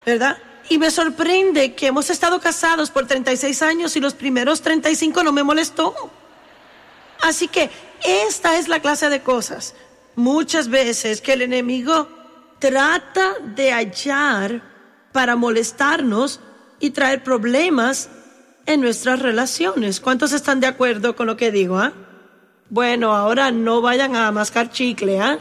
¿verdad? Y me sorprende que hemos estado casados por 36 años y los primeros 35 no me molestó. Así que esta es la clase de cosas, muchas veces, que el enemigo trata de hallar para molestarnos y traer problemas en nuestras relaciones. ¿Cuántos están de acuerdo con lo que digo, ah? Bueno, ahora no vayan a mascar chicle, ¿ah?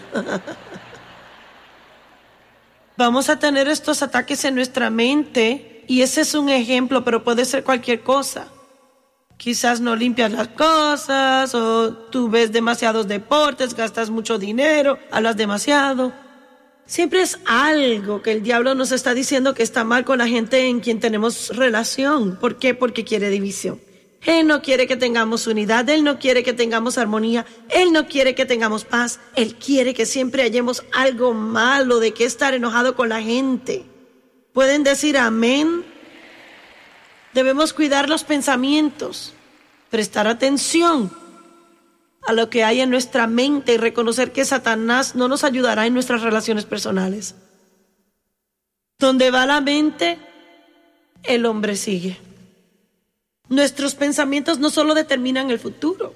Vamos a tener estos ataques en nuestra mente y ese es un ejemplo, pero puede ser cualquier cosa. Quizás no limpias las cosas o tú ves demasiados deportes, gastas mucho dinero, hablas demasiado. Siempre es algo que el diablo nos está diciendo que está mal con la gente en quien tenemos relación. ¿Por qué? Porque quiere división. Él no quiere que tengamos unidad, Él no quiere que tengamos armonía, Él no quiere que tengamos paz, Él quiere que siempre hallemos algo malo de que estar enojado con la gente. ¿Pueden decir amén? Debemos cuidar los pensamientos, prestar atención a lo que hay en nuestra mente y reconocer que Satanás no nos ayudará en nuestras relaciones personales. Donde va la mente, el hombre sigue. Nuestros pensamientos no solo determinan el futuro,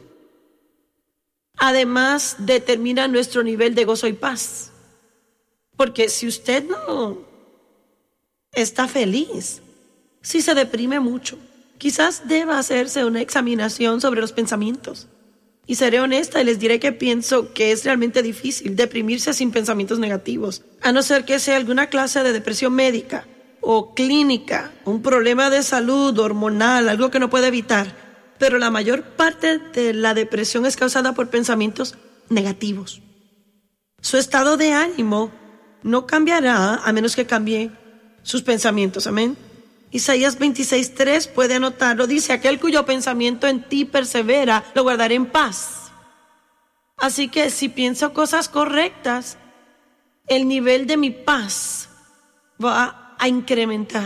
además determinan nuestro nivel de gozo y paz. Porque si usted no está feliz, si se deprime mucho, quizás deba hacerse una examinación sobre los pensamientos. Y seré honesta y les diré que pienso que es realmente difícil deprimirse sin pensamientos negativos, a no ser que sea alguna clase de depresión médica o clínica, un problema de salud hormonal, algo que no puede evitar. Pero la mayor parte de la depresión es causada por pensamientos negativos. Su estado de ánimo no cambiará a menos que cambie sus pensamientos. Amén. Isaías 26:3 puede anotarlo. Dice: aquel cuyo pensamiento en ti persevera, lo guardaré en paz. Así que si pienso cosas correctas, el nivel de mi paz va a incrementar.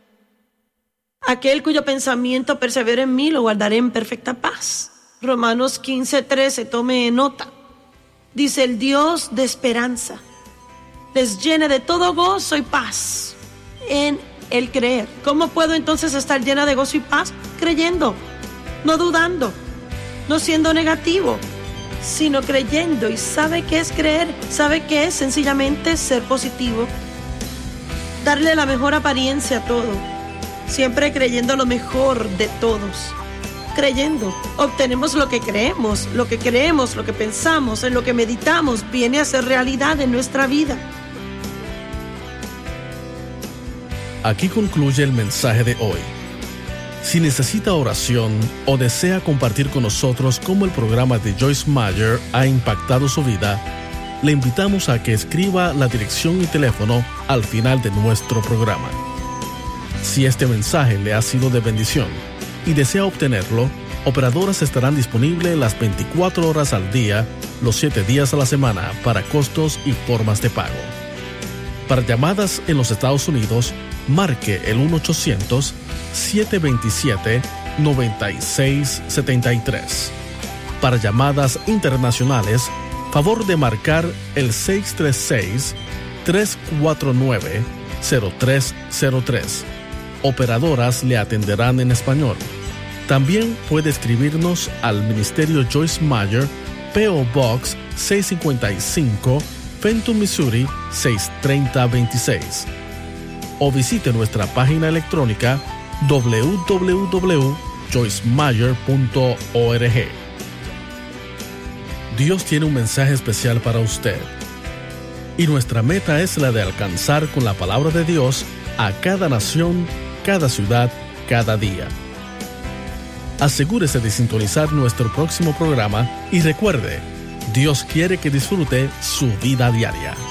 Aquel cuyo pensamiento persevera en mí, lo guardaré en perfecta paz. Romanos 15:13, tome nota. Dice: el Dios de esperanza les llene de todo gozo y paz en el creer. ¿Cómo puedo entonces estar llena de gozo y paz? Creyendo, no dudando, no siendo negativo, sino creyendo. ¿Y sabe qué es creer? ¿Sabe qué es? Sencillamente ser positivo, darle la mejor apariencia a todo, siempre creyendo lo mejor de todos. Creyendo, obtenemos lo que creemos, lo que creemos, lo que pensamos, en lo que meditamos, viene a ser realidad en nuestra vida. Aquí concluye el mensaje de hoy. Si necesita oración o desea compartir con nosotros cómo el programa de Joyce Meyer ha impactado su vida, le invitamos a que escriba la dirección y teléfono al final de nuestro programa. Si este mensaje le ha sido de bendición y desea obtenerlo, operadoras estarán disponibles las 24 horas al día, los 7 días a la semana, para costos y formas de pago. Para llamadas en los Estados Unidos, marque el 1-800-727-9673. Para llamadas internacionales, favor de marcar el 636-349-0303. Operadoras le atenderán en español. También puede escribirnos al Ministerio Joyce Meyer, P.O. Box 655, Fenton, Missouri 63026. O visite nuestra página electrónica www.joycemeyer.org. Dios tiene un mensaje especial para usted. Y nuestra meta es la de alcanzar con la palabra de Dios a cada nación, cada ciudad, cada día. Asegúrese de sintonizar nuestro próximo programa y recuerde, Dios quiere que disfrute su vida diaria.